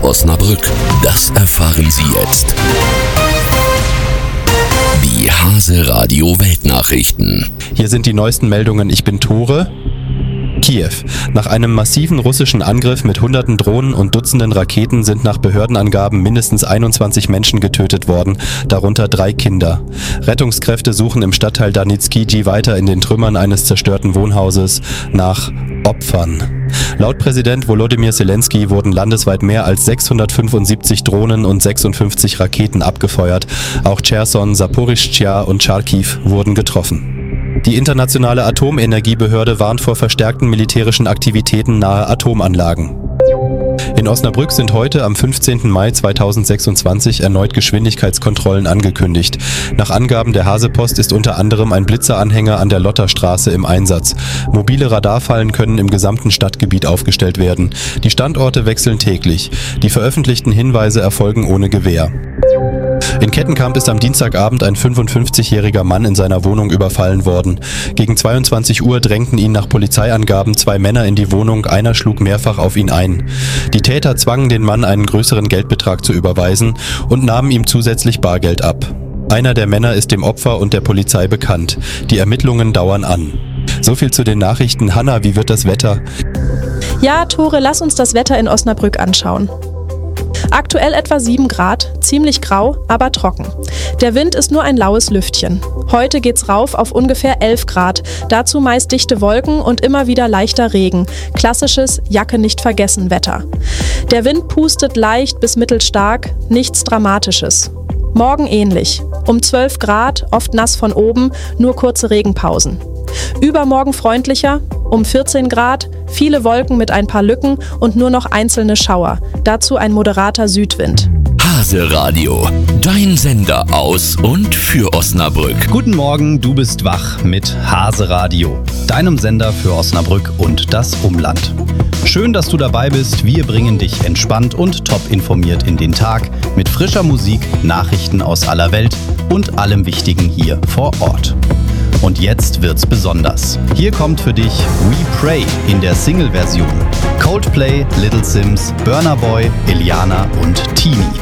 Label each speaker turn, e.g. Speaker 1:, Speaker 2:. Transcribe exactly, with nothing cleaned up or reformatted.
Speaker 1: Osnabrück, das erfahren Sie jetzt. Die Hase Radio Weltnachrichten.
Speaker 2: Hier sind die neuesten Meldungen. Ich bin Tore. Kiew. Nach einem massiven russischen Angriff mit hunderten Drohnen und Dutzenden Raketen sind nach Behördenangaben mindestens einundzwanzig Menschen getötet worden, darunter drei Kinder. Rettungskräfte suchen im Stadtteil Danitskiji weiter in den Trümmern eines zerstörten Wohnhauses nach Opfern. Laut Präsident Volodymyr Zelensky wurden landesweit mehr als sechshundertfünfundsiebzig Drohnen und sechsundfünfzig Raketen abgefeuert. Auch Cherson, Saporischschja und Charkiw wurden getroffen. Die internationale Atomenergiebehörde warnt vor verstärkten militärischen Aktivitäten nahe Atomanlagen. In Osnabrück sind heute am fünfzehnten Mai zweitausendsechsundzwanzig erneut Geschwindigkeitskontrollen angekündigt. Nach Angaben der Hasepost ist unter anderem ein Blitzeranhänger an der Lotterstraße im Einsatz. Mobile Radarfallen können im gesamten Stadtgebiet aufgestellt werden. Die Standorte wechseln täglich. Die veröffentlichten Hinweise erfolgen ohne Gewähr. In Kettenkamp ist am Dienstagabend ein fünfundfünfzigjähriger Mann in seiner Wohnung überfallen worden. Gegen zweiundzwanzig Uhr drängten ihn nach Polizeiangaben zwei Männer in die Wohnung, einer schlug mehrfach auf ihn ein. Die Täter zwangen den Mann, einen größeren Geldbetrag zu überweisen und nahmen ihm zusätzlich Bargeld ab. Einer der Männer ist dem Opfer und der Polizei bekannt. Die Ermittlungen dauern an. So viel zu den Nachrichten. Hanna, wie wird das Wetter?
Speaker 3: Ja, Tore, lass uns das Wetter in Osnabrück anschauen. Aktuell etwa sieben Grad, ziemlich grau, aber trocken. Der Wind ist nur ein laues Lüftchen. Heute geht's rauf auf ungefähr elf Grad, dazu meist dichte Wolken und immer wieder leichter Regen. Klassisches Jacke-nicht-vergessen-Wetter. Der Wind pustet leicht bis mittelstark, nichts Dramatisches. Morgen ähnlich. Um zwölf Grad, oft nass von oben, nur kurze Regenpausen. Übermorgen freundlicher, um vierzehn Grad, viele Wolken mit ein paar Lücken und nur noch einzelne Schauer. Dazu ein moderater Südwind.
Speaker 1: Hase Radio, dein Sender aus und für Osnabrück.
Speaker 4: Guten Morgen, du bist wach mit Hase Radio, deinem Sender für Osnabrück und das Umland. Schön, dass du dabei bist. Wir bringen dich entspannt und top informiert in den Tag mit frischer Musik, Nachrichten aus aller Welt und allem Wichtigen hier vor Ort. Und jetzt wird's besonders. Hier kommt für dich We Pray in der Single-Version. Coldplay, Little Sims, Burna Boy, Eliana und Tini.